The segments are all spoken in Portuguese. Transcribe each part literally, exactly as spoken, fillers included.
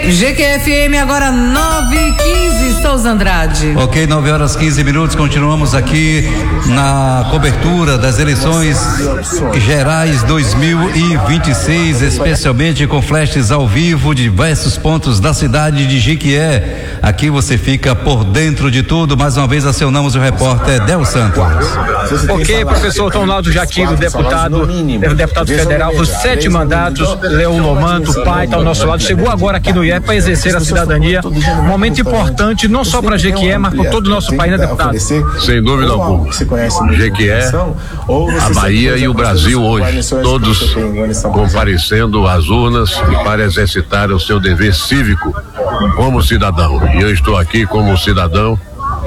G Q F M agora nove e quinze, Souza Andrade. Ok, nove horas quinze minutos, continuamos aqui na cobertura das eleições gerais dois mil e vinte e seis, especialmente com flashes ao vivo de diversos pontos da cidade de Jequié. Aqui você fica por dentro de tudo. Mais uma vez acionamos o repórter Del Santos. Ok, professor Ronaldo Jaquiro, deputado, deputado federal por sete mandatos, Leão Lomanto, o pai, está ao nosso lado, chegou agora aqui no I E P para exercer a cidadania. Um momento importante, não só para Jequié, mas para todo o nosso país, né, deputado? Sem dúvida alguma. Jequié, a Bahia e o Brasil hoje, todos comparecendo às urnas para exercitar o seu dever cívico como cidadão. E eu estou aqui como cidadão,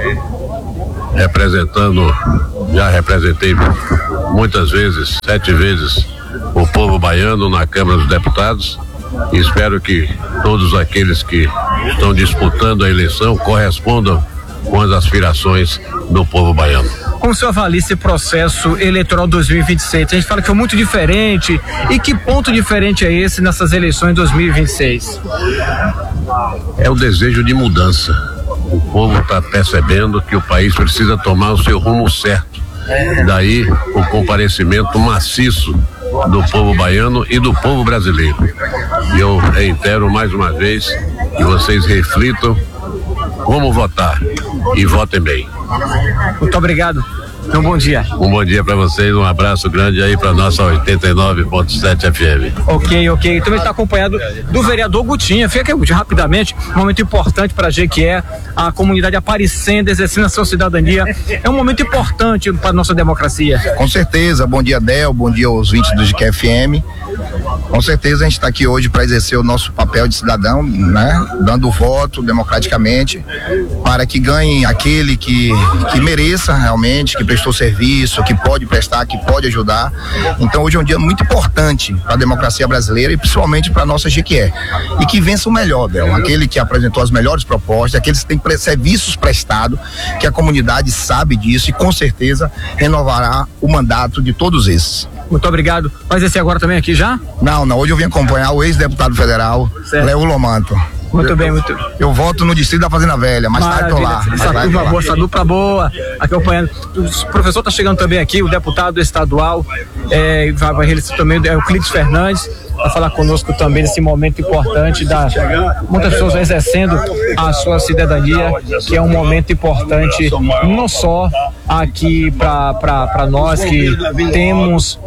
representando, já representei muitas vezes, sete vezes, o povo baiano na Câmara dos Deputados, e espero que todos aqueles que estão disputando a eleição correspondam com as aspirações do povo baiano. Como o senhor avalia esse processo eleitoral dois mil e vinte e seis? A gente fala que é muito diferente. E que ponto diferente é esse nessas eleições dois mil e vinte e seis? É o desejo de mudança. O povo está percebendo que o país precisa tomar o seu rumo certo. Daí o comparecimento maciço do povo baiano e do povo brasileiro. E eu reitero mais uma vez que vocês reflitam como votar e votem bem. Muito obrigado. Um bom dia. Um bom dia para vocês, um abraço grande aí para nossa oitenta e nove ponto sete F M. Ok, ok. Também está acompanhado do vereador Gutinha. Fica aqui rapidamente, um momento importante para a Jequié, a comunidade aparecendo, exercendo a sua cidadania. É um momento importante para a nossa democracia. Com certeza. Bom dia, Del. Bom dia aos ouvintes do G Q F M. Com certeza a gente está aqui hoje para exercer o nosso papel de cidadão, né? Dando voto democraticamente para que ganhe aquele que, que mereça realmente, que prestou serviço, que pode prestar, que pode ajudar. Então hoje é um dia muito importante para a democracia brasileira e principalmente para a nossa Jequié. E que vença o melhor, Del, aquele que apresentou as melhores propostas, aqueles que têm pre- serviços prestados, que a comunidade sabe disso e com certeza renovará o mandato de todos esses. Muito obrigado. Vai exercer agora também aqui já? Não, não. Hoje eu vim acompanhar o ex-deputado federal, Leão Lomanto. Muito bem, muito. Eu volto no distrito da Fazenda Velha, mas tarde tô lá. Essa turma boa, essa dupla boa, acompanhando. O professor está chegando também aqui, o deputado estadual, é, vai, vai receber também o Euclides Fernandes, vai falar conosco também nesse momento importante da muitas pessoas exercendo a sua cidadania, que é um momento importante não só aqui para nós que temos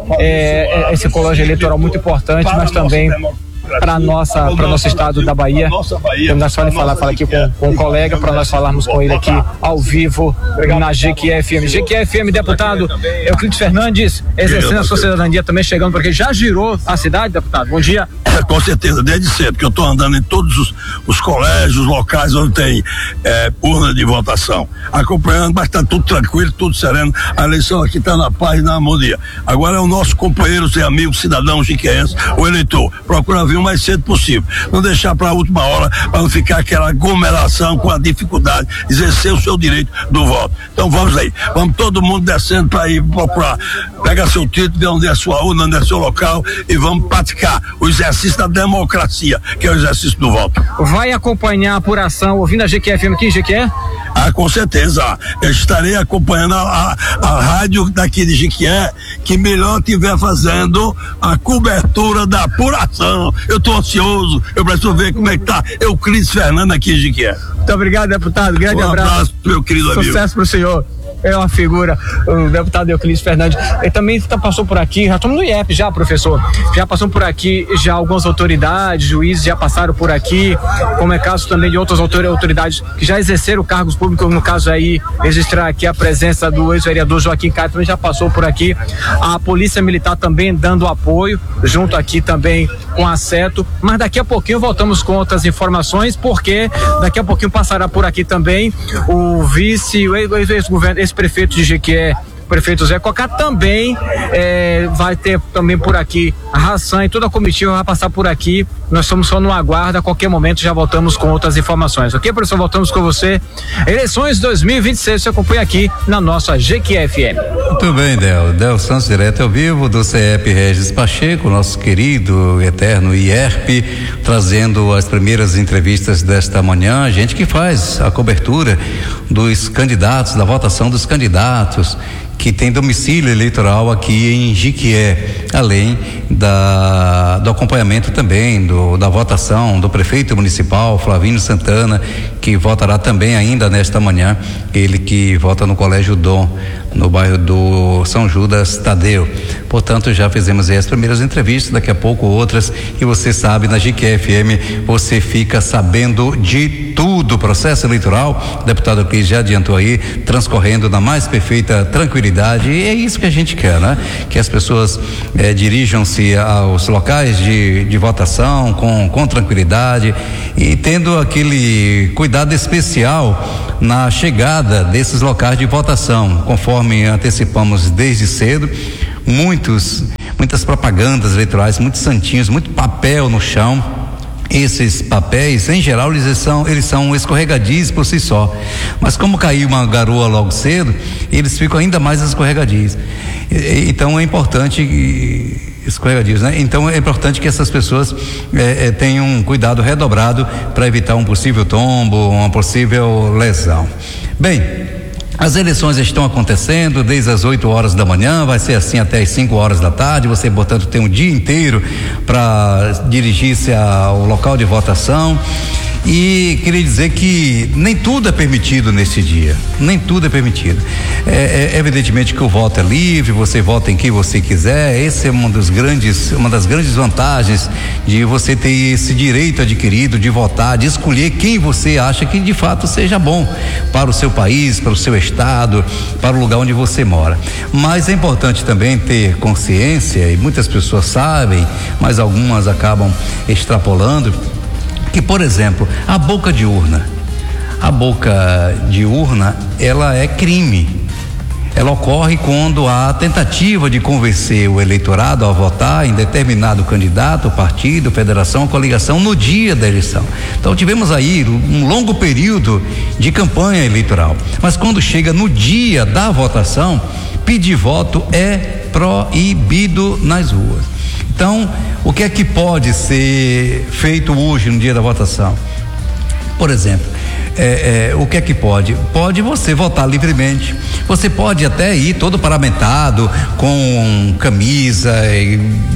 é, esse colégio eleitoral muito importante, mas também para nossa para nosso estado da Bahia. Então nós vamos falar, falar aqui com, com um colega para nós falarmos com ele aqui ao vivo na G Q F M. G Q F M, deputado Euclides Fernandes, exercendo a sua cidadania também, chegando porque já girou a cidade, deputado. Bom dia. É, com certeza, desde cedo, porque eu estou andando em todos os, os colégios, locais onde tem é, urna de votação, acompanhando, mas está tudo tranquilo, tudo sereno. A eleição aqui está na paz e na harmonia. Agora é o nosso companheiro, seu amigo, cidadão jiqueense, o eleitor. Procura vir o mais cedo possível. Não deixar para a última hora, para não ficar aquela aglomeração com a dificuldade de exercer o seu direito do voto. Então vamos aí. Vamos todo mundo descendo para ir procurar. Pega seu título, de onde é a sua urna, onde é seu local e vamos praticar o exercício da democracia, que é o exercício do voto. Vai acompanhar a apuração ouvindo a G Q F M aqui em Jequié? Ah, com certeza. Eu estarei acompanhando a, a, a rádio daqui de Jequié, que melhor estiver fazendo a cobertura da apuração. Eu estou ansioso, eu preciso ver como é que tá Euclides Fernandes aqui em Jequié. Muito obrigado, deputado. Grande um abraço. Um abraço, meu querido Sucesso amigo. Sucesso pro senhor. É uma figura, o deputado Euclides Fernandes. Ele também tá, passou por aqui, já estamos no I E P já, professor. Já passou por aqui, já algumas autoridades, juízes já passaram por aqui, como é caso também de outras autoridades que já exerceram cargos públicos, no caso aí, registrar aqui a presença do ex-vereador Joaquim Caio, também já passou por aqui. A Polícia Militar também dando apoio, junto aqui também com a Seto, mas daqui a pouquinho voltamos com outras informações, porque daqui a pouquinho passará por aqui também o vice, o ex-governo, ex-prefeito de Jequié, prefeito Zé Cocá também é, vai ter também por aqui a Hassan e toda a comitiva vai passar por aqui. Nós estamos só no aguardo, a qualquer momento já voltamos com outras informações. Ok, professor? Voltamos com você. Eleições dois mil e vinte e seis, você acompanha aqui na nossa G Q F M. Muito bem, Del. Del Santos, direto ao vivo do C E P Regis Pacheco, nosso querido, eterno I E R P, trazendo as primeiras entrevistas desta manhã. A gente que faz a cobertura dos candidatos, da votação dos candidatos, que tem domicílio eleitoral aqui em Jiquié, além da, do acompanhamento também do, da votação do prefeito municipal Flavinio Santana, que votará também ainda nesta manhã, ele que vota no Colégio Dom, no bairro do São Judas Tadeu. Portanto, já fizemos aí as primeiras entrevistas, daqui a pouco outras, e você sabe, na G Q F M você fica sabendo de tudo. O processo eleitoral, o deputado Cris já adiantou aí, transcorrendo na mais perfeita tranquilidade, e é isso que a gente quer, né? Que as pessoas eh, dirijam-se aos locais de, de votação com, com tranquilidade e tendo aquele cuidado especial na chegada desses locais de votação, conforme antecipamos desde cedo. Muitos, muitas propagandas eleitorais, muitos santinhos, muito papel no chão. Esses papéis, em geral, eles são, eles são escorregadios por si só. Mas como caiu uma garoa logo cedo, eles ficam ainda mais escorregadios. E, então é importante, escorregadios, né? Então é importante que essas pessoas é, é, tenham um cuidado redobrado para evitar um possível tombo, uma possível lesão. Bem, as eleições estão acontecendo desde as oito horas da manhã, vai ser assim até as cinco horas da tarde. Você, portanto, tem um dia inteiro para dirigir-se ao local de votação. E queria dizer que nem tudo é permitido nesse dia, nem tudo é permitido. É, é evidentemente que o voto é livre, você vota em quem você quiser. Esse é uma dos grandes, uma das grandes vantagens de você ter esse direito adquirido de votar, de escolher quem você acha que de fato seja bom para o seu país, para o seu estado, para o lugar onde você mora. Mas é importante também ter consciência, e muitas pessoas sabem, mas algumas acabam extrapolando, que, por exemplo, a boca de urna, a boca de urna, ela é crime. Ela ocorre quando há tentativa de convencer o eleitorado a votar em determinado candidato, partido, federação, coligação no dia da eleição. Então tivemos aí um longo período de campanha eleitoral, mas quando chega no dia da votação, pedir voto é proibido nas ruas. Então, o que é que pode ser feito hoje no dia da votação? Por exemplo, é, é, o que é que pode? Pode você votar livremente. Você pode até ir todo paramentado com camisa, e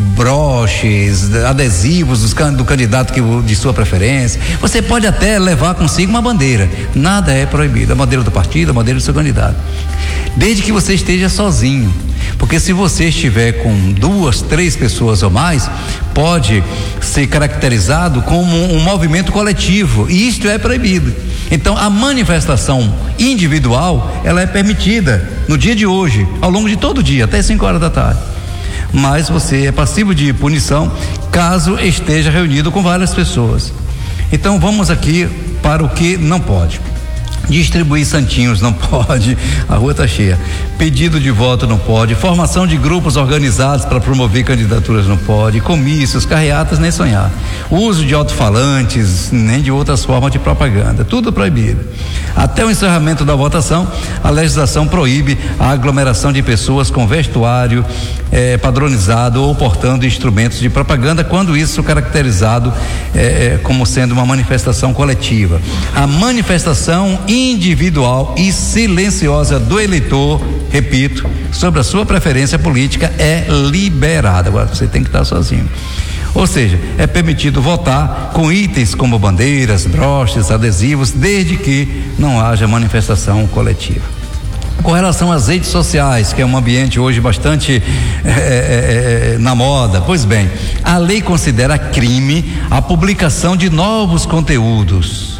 broches, adesivos dos, do candidato que, de sua preferência. Você pode até levar consigo uma bandeira. Nada é proibido. A bandeira do partido, a bandeira do seu candidato. Desde que você esteja sozinho. Porque se você estiver com duas, três pessoas ou mais, pode ser caracterizado como um movimento coletivo, e isto é proibido. Então a manifestação individual, ela é permitida no dia de hoje, ao longo de todo o dia, até cinco horas da tarde. Mas você é passível de punição caso esteja reunido com várias pessoas. Então vamos aqui para o que não pode. Distribuir santinhos não pode, a rua está cheia. Pedido de voto não pode, formação de grupos organizados para promover candidaturas não pode, comícios, carreatas, nem sonhar. Uso de alto-falantes, nem de outras formas de propaganda, tudo proibido. Até o encerramento da votação, a legislação proíbe a aglomeração de pessoas com vestuário eh, padronizado ou portando instrumentos de propaganda, quando isso caracterizado eh, como sendo uma manifestação coletiva. A manifestação individual e silenciosa do eleitor, repito, sobre a sua preferência política é liberada. Agora você tem que estar sozinho. Ou seja, é permitido votar com itens como bandeiras, broches, adesivos, desde que não haja manifestação coletiva. Com relação às redes sociais, que é um ambiente hoje bastante é, é, é, na moda, pois bem, a lei considera crime a publicação de novos conteúdos.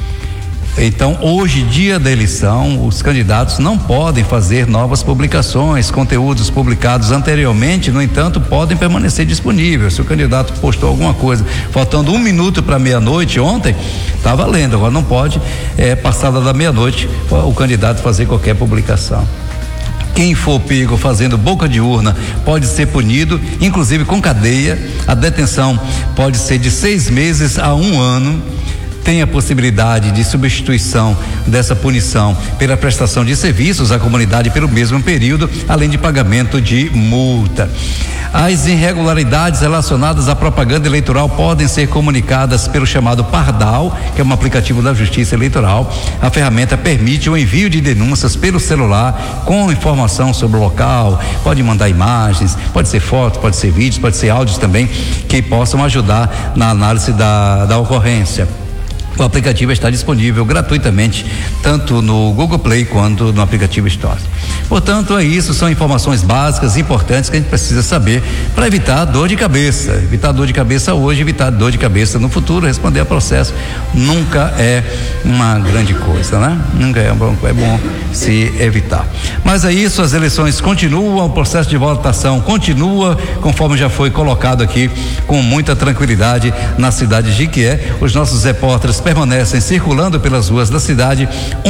Então, hoje, dia da eleição, os candidatos não podem fazer novas publicações. Conteúdos publicados anteriormente, no entanto, podem permanecer disponíveis. Se o candidato postou alguma coisa faltando um minuto para meia-noite ontem, está valendo. Agora não pode, é, passada da meia-noite, o candidato fazer qualquer publicação. Quem for pego fazendo boca de urna pode ser punido, inclusive com cadeia. A detenção pode ser de seis meses a um ano. Tem a possibilidade de substituição dessa punição pela prestação de serviços à comunidade pelo mesmo período, além de pagamento de multa. As irregularidades relacionadas à propaganda eleitoral podem ser comunicadas pelo chamado Pardal, que é um aplicativo da Justiça Eleitoral. A ferramenta permite o envio de denúncias pelo celular com informação sobre o local, pode mandar imagens, pode ser fotos, pode ser vídeos, pode ser áudios também, que possam ajudar na análise da, da ocorrência. O aplicativo está disponível gratuitamente, tanto no Google Play quanto no aplicativo Store. Portanto, é isso, são informações básicas, importantes, que a gente precisa saber para evitar dor de cabeça. Evitar dor de cabeça hoje, evitar dor de cabeça no futuro. Responder a processo nunca é uma grande coisa, né? Nunca é bom, é bom se evitar. Mas é isso, as eleições continuam, o processo de votação continua, conforme já foi colocado aqui, com muita tranquilidade na cidade de Jequié. Os nossos repórteres permanecem circulando pelas ruas da cidade,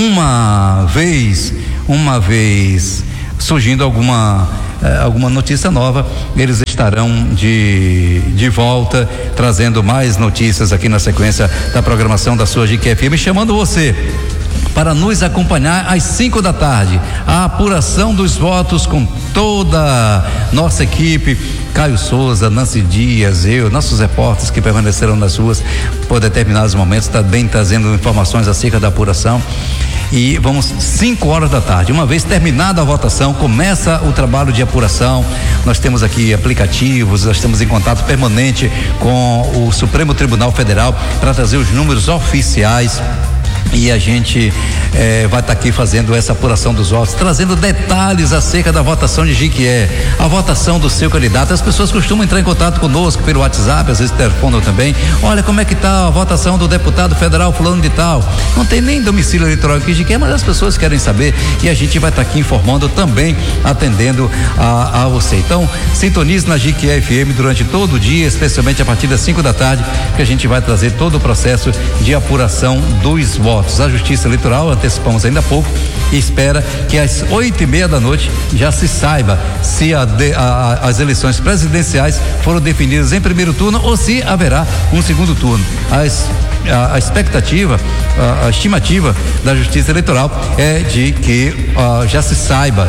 uma vez, uma vez surgindo alguma eh, alguma notícia nova, eles estarão de de volta trazendo mais notícias aqui na sequência da programação da sua Jequié F M, chamando você para nos acompanhar às cinco da tarde, a apuração dos votos com toda nossa equipe, Caio Souza, Nancy Dias, eu, nossos repórteres que permaneceram nas ruas por determinados momentos, também trazendo informações acerca da apuração. E vamos cinco horas da tarde, uma vez terminada a votação, começa o trabalho de apuração. Nós temos aqui aplicativos, nós estamos em contato permanente com o Supremo Tribunal Federal para trazer os números oficiais. E a gente eh, vai estar tá aqui fazendo essa apuração dos votos, trazendo detalhes acerca da votação de Jequié, a votação do seu candidato. As pessoas costumam entrar em contato conosco pelo WhatsApp, às vezes telefonam também. Olha como é que está a votação do deputado federal fulano de tal. Não tem nem domicílio eleitoral aqui em Jequié, mas as pessoas querem saber e a gente vai estar tá aqui informando também, atendendo a, a você. Então, sintonize na Jequié F M durante todo o dia, especialmente a partir das cinco da tarde, que a gente vai trazer todo o processo de apuração dos votos. A Justiça Eleitoral, antecipamos ainda há pouco, e espera que às oito e meia da noite já se saiba se a de, a, as eleições presidenciais foram definidas em primeiro turno ou se haverá um segundo turno. As, a, a expectativa, a, a estimativa da Justiça Eleitoral é de que uh, já se saiba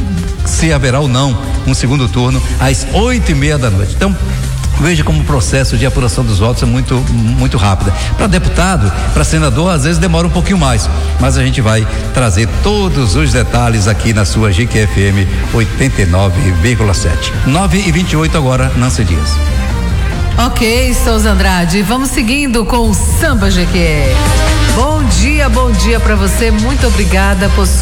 se haverá ou não um segundo turno às oito e meia da noite. Então, veja como o processo de apuração dos votos é muito, muito rápido. Para deputado, para senador, às vezes demora um pouquinho mais, mas a gente vai trazer todos os detalhes aqui na sua Jequié F M oitenta e nove vírgula sete. nove e vinte e oito agora, Nancy Dias. Ok, Souza Andrade, vamos seguindo com o Samba Jequié. Bom dia, bom dia para você, muito obrigada por